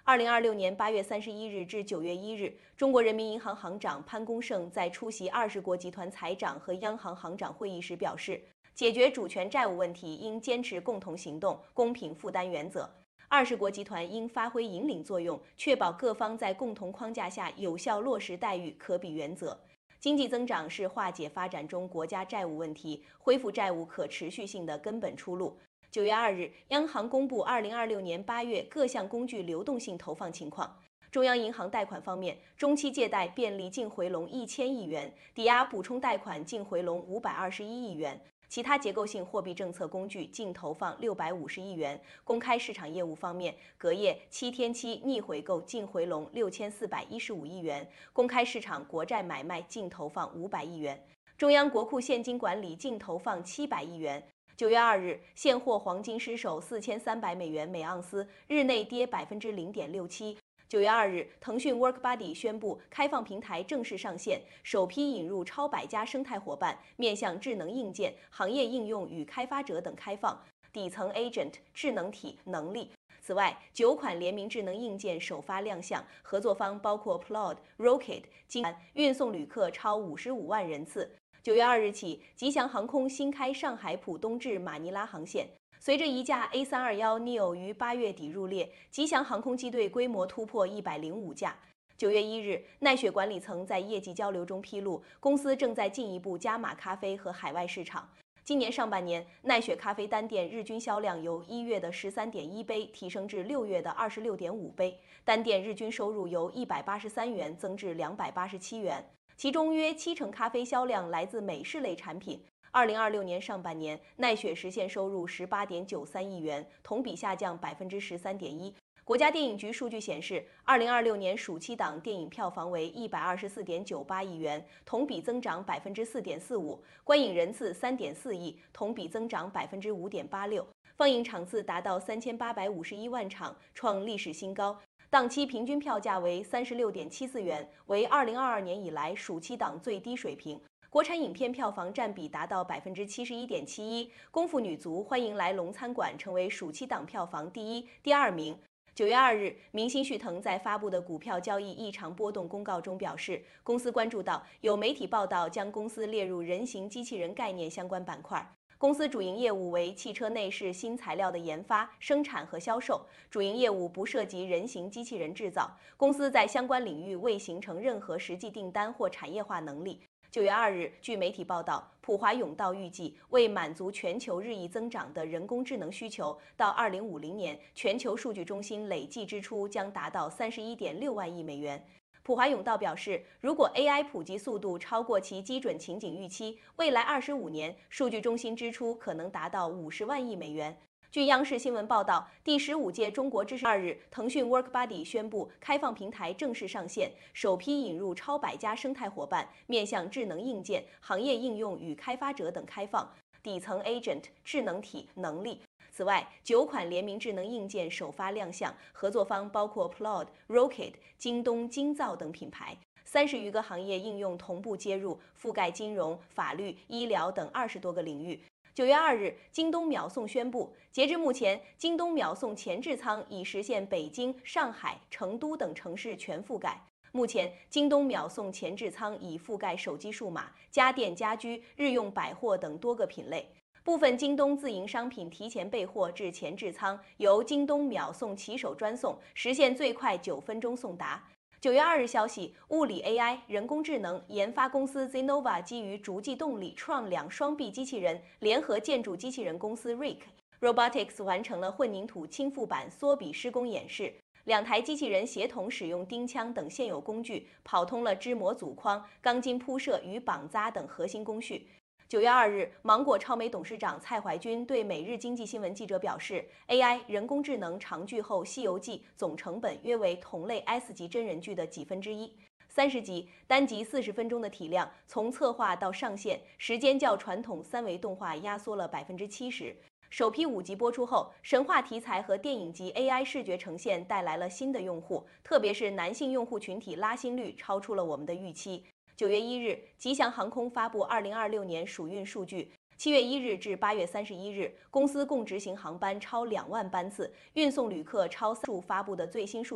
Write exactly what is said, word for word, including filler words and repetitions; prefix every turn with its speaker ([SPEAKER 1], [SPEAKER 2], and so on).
[SPEAKER 1] 二零二六年八月三十一日至九月一日，中国人民银行行长潘功胜在出席二十国集团财长和央行行长会议时表示，解决主权债务问题应坚持共同行动、公平负担原则。二十国集团应发挥引领作用，确保各方在共同框架下有效落实待遇可比原则。经济增长是化解发展中国家债务问题、恢复债务可持续性的根本出路。九月二日，央行公布二零二六年八月各项工具流动性投放情况。中央银行贷款方面，中期借贷便利净回笼一千亿元，抵押补充贷款净回笼五百二十一亿元。其他结构性货币政策工具净投放六百五十亿元。公开市场业务方面，隔夜七天期逆回购净回笼六千四百一十五亿元，公开市场国债买卖净投放五百亿元，中央国库现金管理净投放七百亿元。九月二日，现货黄金失守四千三百美元每盎司，日内跌百分之零点六七。九月二日，腾讯 WorkBuddy 宣布开放平台正式上线，首批引入超百家生态伙伴，面向智能硬件、行业应用与开发者等开放，底层 Agent 智能体能力。此外，九款联名智能硬件首发亮相，合作方包括 Plod、Rocket、金运送旅客超五十五万人次。九月二日起，吉祥航空新开上海浦东至马尼拉航线。随着一架 A 三二一 neo 于八月底入列，吉祥航空机队规模突破一百零五架。九月一日，奈雪管理层在业绩交流中披露，公司正在进一步加码咖啡和海外市场。今年上半年，奈雪咖啡单店日均销量由一月的十三点一杯提升至六月的二十六点五杯，单店日均收入由一百八十三元增至两百八十七元，其中约七成咖啡销量来自美式类产品。二零二六年上半年，奈雪实现收入十八点九三亿元，同比下降百分之十三点一。国家电影局数据显示，二零二六年暑期档电影票房为一百二十四点九八亿元，同比增长百分之四点四五，观影人次三点四亿，同比增长百分之五点八六，放映场次达到三千八百五十一万场，创历史新高。档期平均票价为三十六点七四元，为二零二二年以来暑期档最低水平。国产影片票房占比达到百分之七十一点七一，《功夫女足欢迎来龙餐馆》成为暑期档票房第一、第二名。九月二日，明星旭腾在发布的股票交易异常波动公告中表示，公司关注到有媒体报道将公司列入人形机器人概念相关板块。公司主营业务为汽车内饰新材料的研发、生产和销售，主营业务不涉及人形机器人制造。公司在相关领域未形成任何实际订单或产业化能力。九月二日，据媒体报道，普华永道预计，为满足全球日益增长的人工智能需求，到二零五零年，全球数据中心累计支出将达到三十一点六万亿美元。普华永道表示，如果 A I 普及速度超过其基准情景预期，未来二十五年，数据中心支出可能达到五十万亿美元。据央视新闻报道，第十五届中国知识二日，腾讯 WorkBuddy 宣布开放平台正式上线，首批引入超百家生态伙伴，面向智能硬件、行业应用与开发者等开放，底层 Agent 智能体能力。此外，九款联名智能硬件首发亮相，合作方包括 Plod、Rocket、京东、京造等品牌。三十余个行业应用同步接入，覆盖金融、法律、医疗等二十多个领域。九月二日，京东秒送宣布，截至目前，京东秒送前置仓已实现北京、上海、成都等城市全覆盖。目前，京东秒送前置仓已覆盖手机数码、家电家居、日用百货等多个品类。部分京东自营商品提前备货至前置仓，由京东秒送骑手专送，实现最快九分钟送达。九月二日消息，物理 A I 人工智能研发公司 Zenova 基于逐迹动力创两双臂机器人，联合建筑机器人公司 Rick Robotics 完成了混凝土倾覆板缩比施工演示。两台机器人协同使用钉枪等现有工具，跑通了支模组框、钢筋铺设与绑扎等核心工序。九月二日，芒果超媒董事长蔡怀君对每日经济新闻记者表示 ，A I 人工智能长剧后《西游记》总成本约为同类 S 级真人剧的几分之一。三十集，单集四十分钟的体量，从策划到上线，时间较传统三维动画压缩了百分之七十。首批五集播出后，神话题材和电影级 A I 视觉呈现带来了新的用户，特别是男性用户群体拉新率超出了我们的预期。九月一日，吉祥航空发布二零二六年暑运数据。七月一日至八月三十一日，公司共执行航班超两万班次，运送旅客超三数发布的最新数。